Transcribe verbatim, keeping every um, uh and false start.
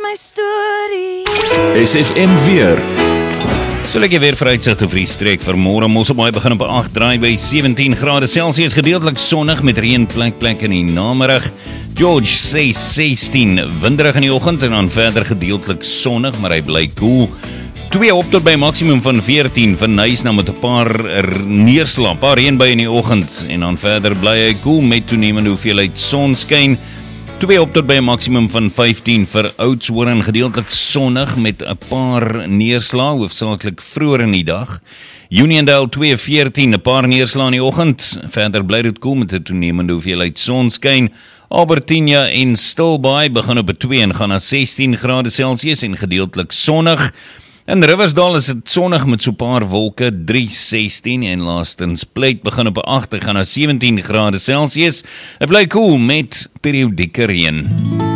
my storie. S F M weer. Sal ek jy weer vooruitsigte vir die streek vir môre. Mosselbaai begin op agt, draai by sewentien grade Celsius, gedeeltelik sonnig met reën plek plek in die namiddag. George sê sestien, winderig in die oggend en dan verder gedeeltelik sonnig, maar hy bly koel. twee op tot by maksimum van veertien, van Nysna met 'n paar neerslae, 'n paar reënbuie in die oggend en dan verder bly hy koel met toenemende hoeveelheid sonskyn. twee op tot by 'n maksimum van vyftien vir Oudtshoorn, gedeeltelik sonnig met 'n paar neerslae, hoofsaaklik vroeër in die dag. Uniondale twee veertien, 'n paar neerslae in die oggend, verder bly dit koel met 'n toenemende hoeveelheid sonskyn. Albertina en Stilbaai begin op 'n twee en gaan na sestien grade Celsius en gedeeltelik sonnig. In Riversdale is dit sonnig met so 'n paar wolke, drie sestien en laastens Pleit begin op 'n agt en gaan na sewentien grade Celsius. Dit bly koel met periodieke reën.